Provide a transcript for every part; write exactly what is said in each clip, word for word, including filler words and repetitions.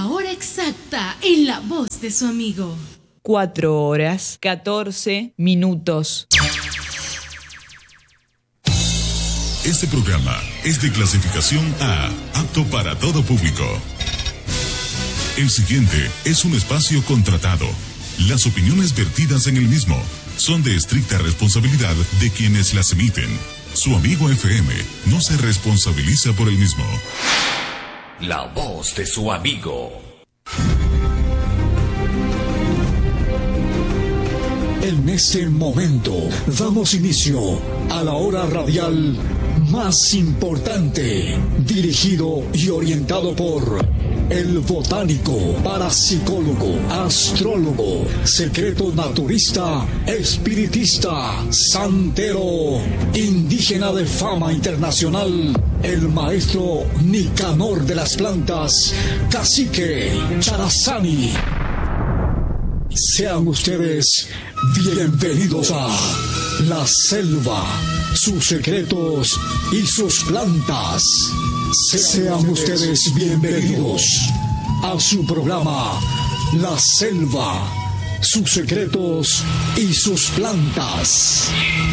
La hora exacta en la voz de su amigo. Cuatro horas, catorce minutos. Este programa es de clasificación A, apto para todo público. El siguiente es un espacio contratado. Las opiniones vertidas en el mismo son de estricta responsabilidad de quienes las emiten. Su amigo F M no se responsabiliza por el mismo. La voz de su amigo. En este momento damos inicio a la hora radial más importante, dirigido y orientado por el botánico, parapsicólogo, astrólogo, secreto naturista, espiritista, santero, indígena de fama internacional, el maestro Nicanor de las Plantas, Cacique Charazani. Sean ustedes bienvenidos a La Selva, sus secretos y sus plantas. Sean ustedes bienvenidos a su programa La Selva, sus secretos y sus plantas.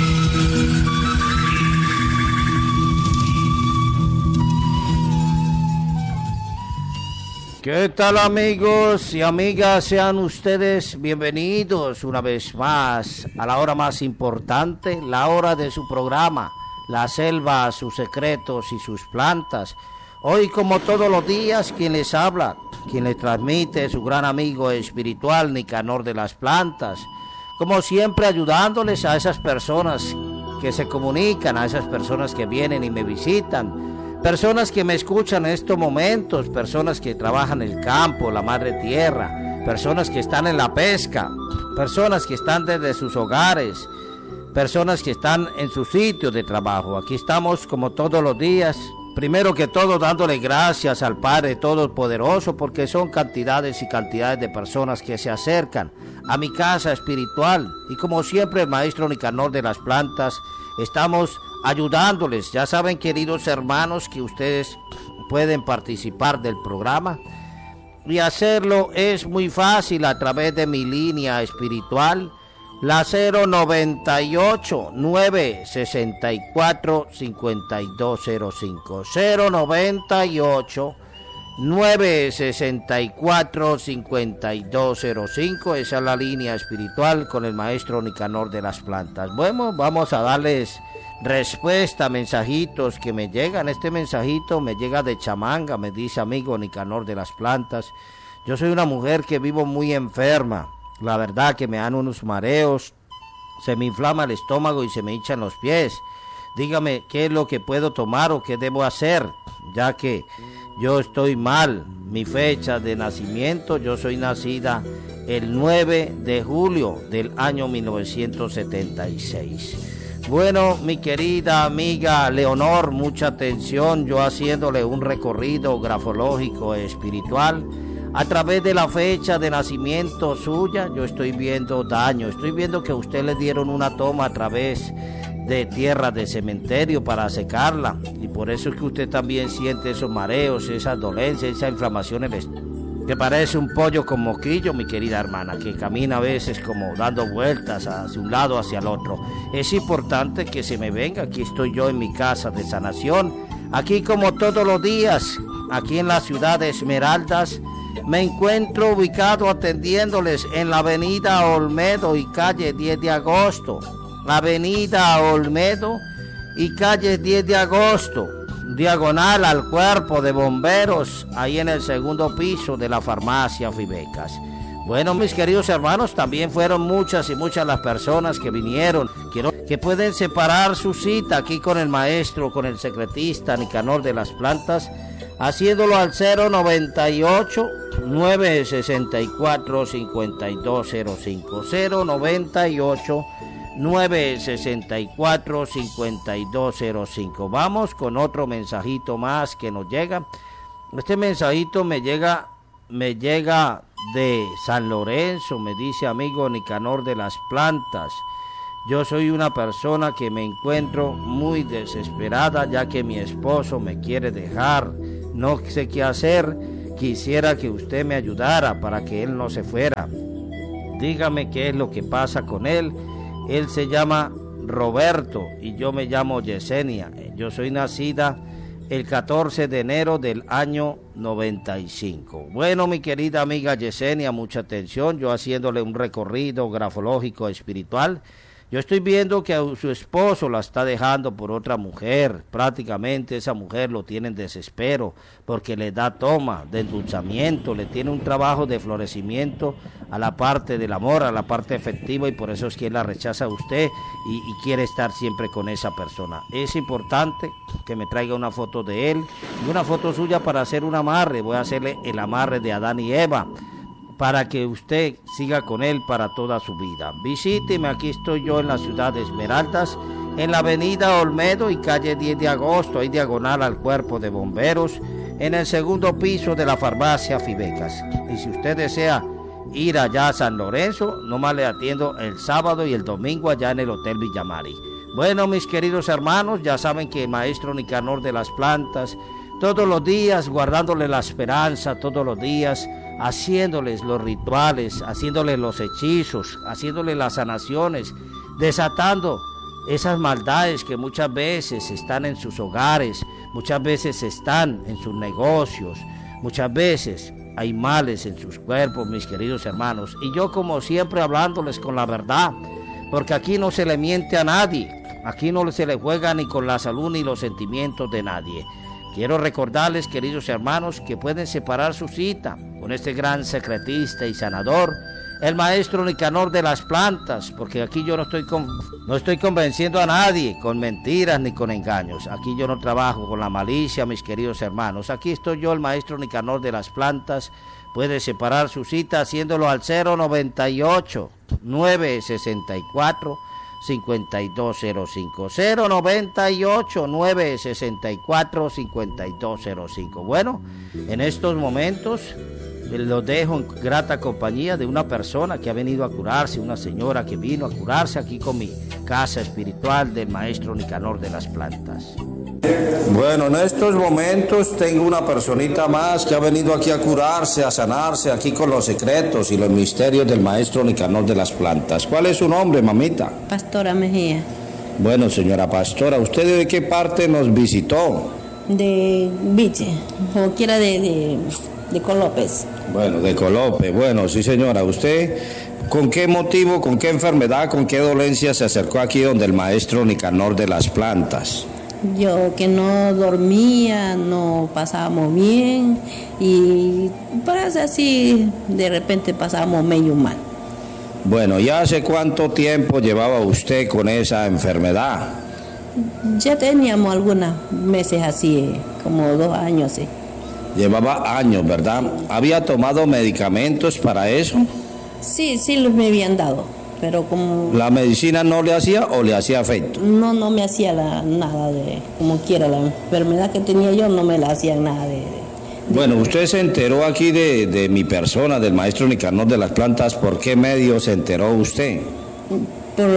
¿Qué tal, amigos y amigas? Sean ustedes bienvenidos una vez más a la hora más importante, la hora de su programa, La Selva, sus secretos y sus plantas. Hoy, como todos los días, quien les habla, quien les transmite, su gran amigo espiritual, Nicanor de las Plantas. Como siempre, ayudándoles a esas personas que se comunican, a esas personas que vienen y me visitan, personas que me escuchan en estos momentos, personas que trabajan en el campo, la madre tierra, personas que están en la pesca, personas que están desde sus hogares, personas que están en su sitio de trabajo. Aquí estamos como todos los días, primero que todo dándole gracias al Padre Todopoderoso, porque son cantidades y cantidades de personas que se acercan a mi casa espiritual. Y como siempre, el maestro Nicanor de las Plantas, estamos ayudándoles. Ya saben, queridos hermanos, que ustedes pueden participar del programa, y hacerlo es muy fácil a través de mi línea espiritual, la cero noventa y ocho, nueve sesenta y cuatro, cincuenta y dos cero cinco, cero noventa y ocho, nueve sesenta y cuatro, cincuenta y dos cero cinco. Esa es la línea espiritual con el maestro Nicanor de las Plantas. Bueno, vamos a darles respuesta a mensajitos que me llegan. Este mensajito me llega de Chamanga, me dice: amigo Nicanor de las Plantas, yo soy una mujer que vivo muy enferma, la verdad que me dan unos mareos, se me inflama el estómago y se me hinchan los pies. Dígame qué es lo que puedo tomar o qué debo hacer, ya que yo estoy mal. Mi fecha de nacimiento, yo soy nacida el nueve de julio del año mil novecientos setenta y seis. Bueno, mi querida amiga Leonor, mucha atención, yo haciéndole un recorrido grafológico espiritual. A través de la fecha de nacimiento suya, yo estoy viendo daño, estoy viendo que a usted le dieron una toma a través de tierra de cementerio para secarla, y por eso es que usted también siente esos mareos, esas dolencias, esa inflamación en el estómago, que parece un pollo con moquillo, mi querida hermana, que camina a veces como dando vueltas hacia un lado, hacia el otro. Es importante que se me venga. Aquí estoy yo en mi casa de sanación, aquí como todos los días, aquí en la ciudad de Esmeraldas. Me encuentro ubicado atendiéndoles en la avenida Olmedo y calle diez de agosto. Avenida Olmedo y calle diez de agosto, diagonal al cuerpo de bomberos, ahí en el segundo piso de la farmacia Fibecas. Bueno, mis queridos hermanos, también fueron muchas y muchas las personas que vinieron, quiero que pueden separar su cita aquí con el maestro, con el secretista Nicanor de las Plantas, haciéndolo al cero noventa y ocho, nueve sesenta y cuatro, cincuenta y dos cero cinco, cero noventa y ocho, nueve sesenta y cuatro, cincuenta y dos cero cinco. Vamos con otro mensajito más que nos llega. Este mensajito me llega, me llega de San Lorenzo, me dice: amigo Nicanor de las Plantas, yo soy una persona que me encuentro muy desesperada, ya que mi esposo me quiere dejar, no sé qué hacer, quisiera que usted me ayudara para que él no se fuera. Dígame qué es lo que pasa con él. Él se llama Roberto y yo me llamo Yesenia. Yo soy nacida el catorce de enero del año noventa y cinco. Bueno, mi querida amiga Yesenia, mucha atención, yo haciéndole un recorrido grafológico espiritual. Yo estoy viendo que a su esposo la está dejando por otra mujer. Prácticamente esa mujer lo tiene en desespero porque le da toma de endulzamiento, le tiene un trabajo de florecimiento a la parte del amor, a la parte efectiva, y por eso es que él la rechaza a usted y, y quiere estar siempre con esa persona. Es importante que me traiga una foto de él y una foto suya para hacer un amarre. Voy a hacerle el amarre de Adán y Eva, para que usted siga con él para toda su vida. Visíteme, aquí estoy yo en la ciudad de Esmeraldas, en la avenida Olmedo y calle diez de agosto, ahí diagonal al cuerpo de bomberos, en el segundo piso de la farmacia Fibecas. Y si usted desea ir allá a San Lorenzo, nomás le atiendo el sábado y el domingo allá en el Hotel Villamari. Bueno, mis queridos hermanos, ya saben que el maestro Nicanor de las Plantas, todos los días guardándole la esperanza, todos los días haciéndoles los rituales, haciéndoles los hechizos, haciéndoles las sanaciones, desatando esas maldades que muchas veces están en sus hogares, muchas veces están en sus negocios, muchas veces hay males en sus cuerpos, mis queridos hermanos. Y yo, como siempre, hablándoles con la verdad, porque aquí no se le miente a nadie, aquí no se le juega ni con la salud ni los sentimientos de nadie. Quiero recordarles, queridos hermanos, que pueden separar su cita con este gran secretista y sanador, el maestro Nicanor de las Plantas, porque aquí yo no estoy, con, no estoy convenciendo a nadie con mentiras ni con engaños. Aquí yo no trabajo con la malicia, mis queridos hermanos. Aquí estoy yo, el maestro Nicanor de las Plantas. Puede separar su cita haciéndolo al cero noventa y ocho, nueve sesenta y cuatro, cincuenta y dos cero cinco, cero noventa y ocho, nueve sesenta y cuatro, cincuenta y dos cero cinco. Bueno, en estos momentos los dejo en grata compañía de una persona que ha venido a curarse, una señora que vino a curarse aquí con mi casa espiritual del maestro Nicanor de las Plantas. Bueno, en estos momentos tengo una personita más que ha venido aquí a curarse, a sanarse, aquí con los secretos y los misterios del maestro Nicanor de las Plantas. ¿Cuál es su nombre, mamita? Pastora Mejía. Bueno, señora Pastora, ¿usted de qué parte nos visitó? De Viche, como quiera de, de, de Colópez. Bueno, de Colópez, bueno, sí señora. ¿Usted con qué motivo, con qué enfermedad, con qué dolencia se acercó aquí donde el maestro Nicanor de las Plantas? Yo que no dormía, no pasábamos bien y parece así, de repente pasábamos medio mal. Bueno, ¿ya hace cuánto tiempo llevaba usted con esa enfermedad? Ya teníamos algunos meses así, como dos años así. Llevaba años, ¿verdad? ¿Había tomado medicamentos para eso? Sí, sí los me habían dado. Pero como... ¿La medicina no le hacía o le hacía efecto? No, no me hacía la, nada de, como quiera, la enfermedad que tenía yo no me la hacía nada de... de bueno, usted se enteró aquí de, de mi persona, del maestro Nicanor de las Plantas. ¿Por qué medio se enteró usted? Por,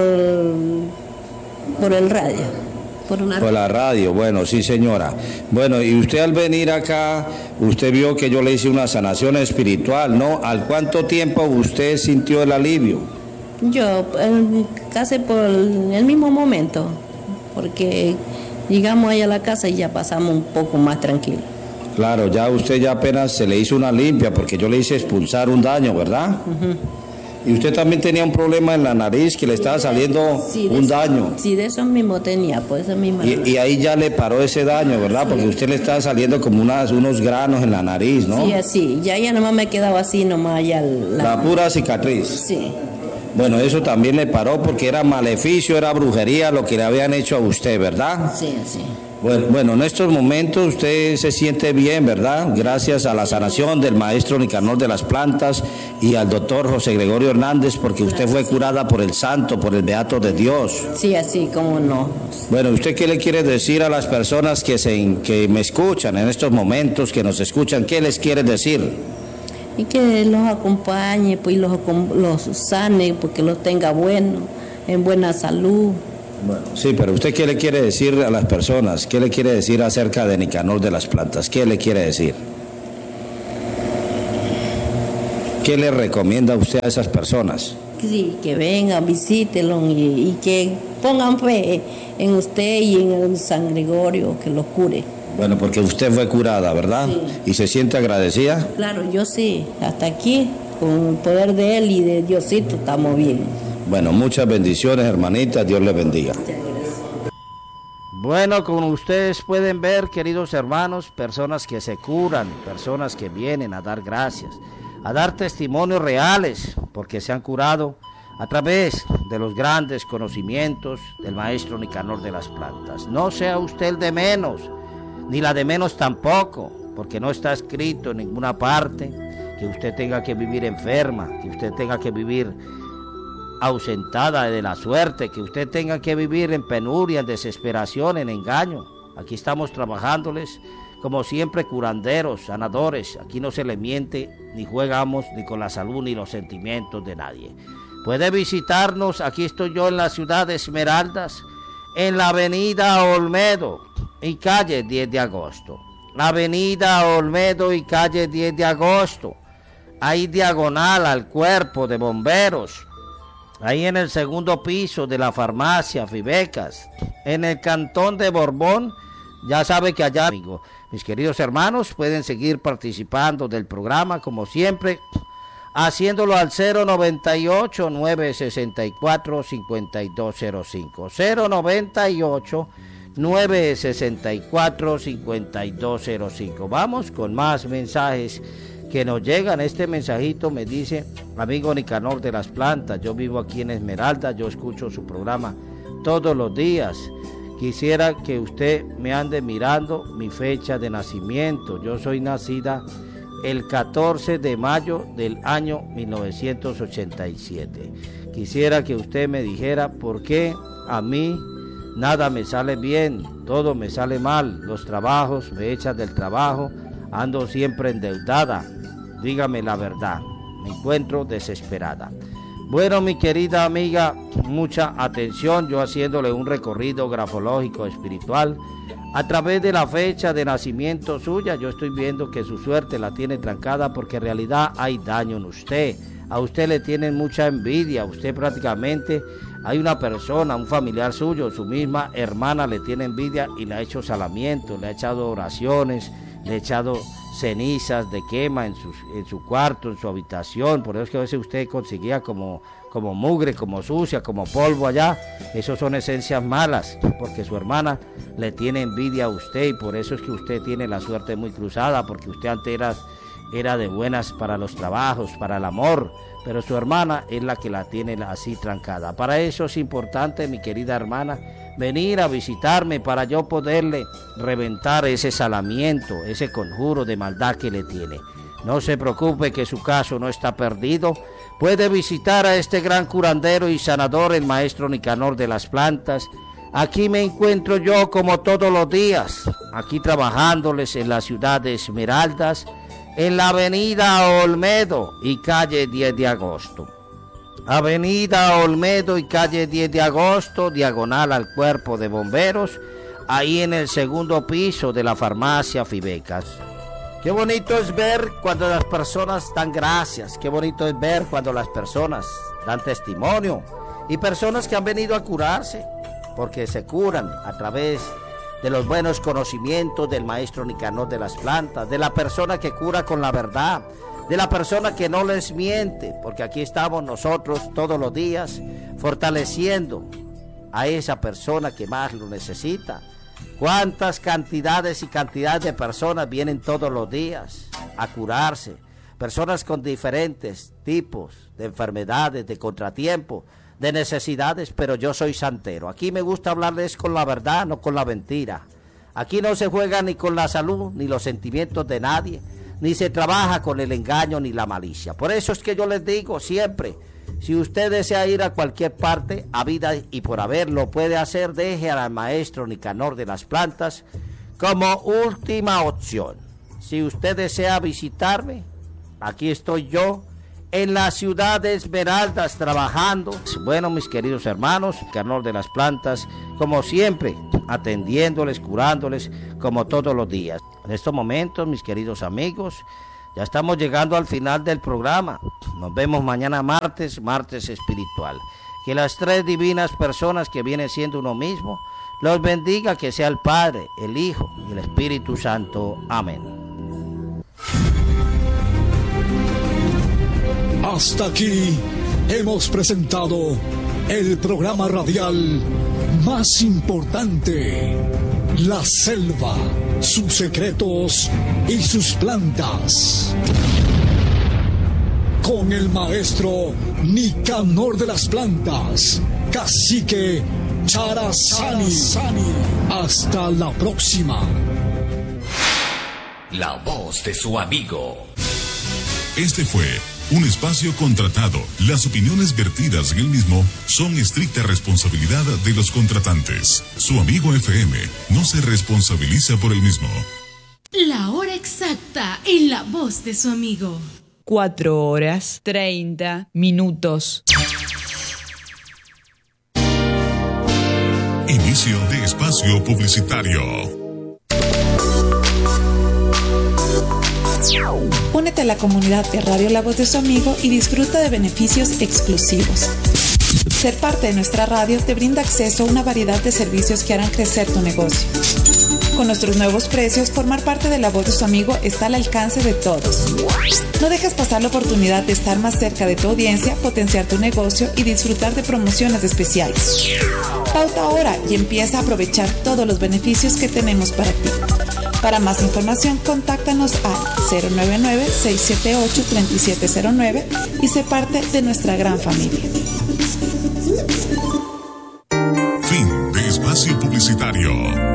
por el radio. Por, una... por la radio, bueno, sí señora. Bueno, y usted al venir acá, usted vio que yo le hice una sanación espiritual, ¿no? ¿Al cuánto tiempo usted sintió el alivio? Yo, eh, casi por el, el mismo momento, porque llegamos ahí a la casa y ya pasamos un poco más tranquilos. Claro, ya usted ya apenas se le hizo una limpia, porque yo le hice expulsar un daño, ¿verdad? Uh-huh. Y usted también tenía un problema en la nariz, que le estaba saliendo sí, un eso, daño. Sí, de eso mismo tenía, pues eso mismo. Y, y ahí ya le paró ese daño, ¿verdad? Sí. Porque usted le estaba saliendo como unas, unos granos en la nariz, ¿no? Sí, así, ya ya nomás me quedaba así, nomás ya la... La pura cicatriz. Sí. Bueno, eso también le paró porque era maleficio, era brujería lo que le habían hecho a usted, ¿verdad? Sí, sí. Bueno, bueno, en estos momentos usted se siente bien, ¿verdad? Gracias a la sanación del maestro Nicanor de las Plantas y al doctor José Gregorio Hernández, porque usted fue curada por el santo, por el beato de Dios. Sí, así como no. Bueno, ¿usted qué le quiere decir a las personas que, se, que me escuchan en estos momentos, que nos escuchan? ¿Qué les quiere decir? Y que los acompañe, pues los, los sane, porque los tenga buenos, en buena salud. Bueno, sí, pero ¿usted qué le quiere decir a las personas? ¿Qué le quiere decir acerca de Nicanor de las Plantas? ¿Qué le quiere decir? ¿Qué le recomienda usted a esas personas? Sí, que vengan, visítenlo y, y que pongan fe en usted y en el San Gregorio, que lo cure. Bueno, porque usted fue curada, ¿verdad? Sí. ¿Y se siente agradecida? Claro, yo sí, hasta aquí, con el poder de Él y de Diosito, estamos bien. Bueno, muchas bendiciones, hermanita, Dios le bendiga. Bueno, como ustedes pueden ver, queridos hermanos, personas que se curan, personas que vienen a dar gracias, a dar testimonios reales, porque se han curado a través de los grandes conocimientos del maestro Nicanor de las Plantas. No sea usted el de menos, ni la de menos tampoco, porque no está escrito en ninguna parte que usted tenga que vivir enferma, que usted tenga que vivir ausentada de la suerte, que usted tenga que vivir en penuria, en desesperación, en engaño. Aquí estamos trabajándoles como siempre, curanderos, sanadores. Aquí no se le miente, ni jugamos ni con la salud ni los sentimientos de nadie. Puede visitarnos, aquí estoy yo en la ciudad de Esmeraldas, en la avenida Olmedo y calle diez de agosto. Avenida Olmedo y calle diez de agosto, ahí diagonal al cuerpo de bomberos, ahí en el segundo piso de la farmacia Fibecas, en el cantón de Borbón. Ya sabe que allá, amigo, mis queridos hermanos, pueden seguir participando del programa como siempre, haciéndolo al cero noventa y ocho, nueve sesenta y cuatro, cincuenta y dos cero cinco, cero noventa y ocho, nueve sesenta y cuatro, cincuenta y dos cero cinco. Vamos con más mensajes que nos llegan. Este mensajito me dice: amigo Nicanor de las Plantas, yo vivo aquí en Esmeralda, yo escucho su programa todos los días. Quisiera que usted me ande mirando mi fecha de nacimiento. Yo soy nacida el catorce de mayo del año mil novecientos ochenta y siete. Quisiera que usted me dijera por qué a mí nada me sale bien, todo me sale mal, los trabajos, me echan del trabajo, ando siempre endeudada. Dígame la verdad, me encuentro desesperada. Bueno, mi querida amiga, mucha atención, yo haciéndole un recorrido grafológico espiritual a través de la fecha de nacimiento suya. Yo estoy viendo que su suerte la tiene trancada porque en realidad hay daño en usted. A usted le tienen mucha envidia, usted prácticamente, hay una persona, un familiar suyo, su misma hermana le tiene envidia y le ha hecho salamiento, le ha echado oraciones, le ha echado cenizas de quema en su, en su cuarto, en su habitación. Por eso es que a veces usted conseguía como, como mugre, como sucia, como polvo allá. Esos son esencias malas, porque su hermana le tiene envidia a usted y por eso es que usted tiene la suerte muy cruzada, porque usted antes era, era de buenas para los trabajos, para el amor, pero su hermana es la que la tiene así trancada. Para eso es importante, mi querida hermana, venir a visitarme para yo poderle reventar ese salamiento, ese conjuro de maldad que le tiene. No se preocupe que su caso no está perdido. Puede visitar a este gran curandero y sanador, el maestro Nicanor de las Plantas. Aquí me encuentro yo como todos los días, aquí trabajándoles en la ciudad de Esmeraldas, en la avenida Olmedo y calle diez de agosto. Avenida Olmedo y calle diez de agosto, diagonal al cuerpo de bomberos, ahí en el segundo piso de la farmacia Fibecas. Qué bonito es ver cuando las personas dan gracias, qué bonito es ver cuando las personas dan testimonio y personas que han venido a curarse, porque se curan a través de los buenos conocimientos del maestro Nicanor de las Plantas, de la persona que cura con la verdad, de la persona que no les miente, porque aquí estamos nosotros todos los días fortaleciendo a esa persona que más lo necesita. Cuántas cantidades y cantidades de personas vienen todos los días a curarse, personas con diferentes tipos de enfermedades, de contratiempos, de necesidades, pero yo soy santero. Aquí me gusta hablarles con la verdad, no con la mentira. Aquí no se juega ni con la salud, ni los sentimientos de nadie, ni se trabaja con el engaño ni la malicia. Por eso es que yo les digo siempre, si usted desea ir a cualquier parte, a vida y por haber, lo puede hacer, deje al maestro Nicanor de las Plantas como última opción. Si usted desea visitarme, aquí estoy yo, en la ciudad de Esmeraldas trabajando. Bueno, mis queridos hermanos, Nicanor de las Plantas, como siempre, atendiéndoles, curándoles, como todos los días. En estos momentos, mis queridos amigos, Ya estamos llegando al final del programa. Nos vemos mañana martes, martes espiritual. Que las tres divinas personas que vienen siendo uno mismo, los bendiga, que sea el Padre, el Hijo y el Espíritu Santo. Amén. Hasta aquí hemos presentado el programa radial más importante, La Selva, sus secretos y sus plantas. Con el maestro Nicanor de las Plantas, Cacique Charazani. Hasta la próxima. La voz de su amigo. Este fue un espacio contratado. Las opiniones vertidas en el mismo son estricta responsabilidad de los contratantes. Su amigo F M no se responsabiliza por el mismo. La hora exacta en la voz de su amigo. Cuatro horas, treinta minutos. Inicio de espacio publicitario. Únete a la comunidad de Radio La Voz de su Amigo y disfruta de beneficios exclusivos. Ser parte de nuestra radio te brinda acceso a una variedad de servicios que harán crecer tu negocio. Con nuestros nuevos precios, formar parte de La Voz de su Amigo está al alcance de todos. No dejes pasar la oportunidad de estar más cerca de tu audiencia, potenciar tu negocio y disfrutar de promociones especiales. Pauta ahora y empieza a aprovechar todos los beneficios que tenemos para ti. Para más información, contáctanos al cero nueve nueve, seis siete ocho, tres siete cero nueve y sé parte de nuestra gran familia. Fin de espacio publicitario.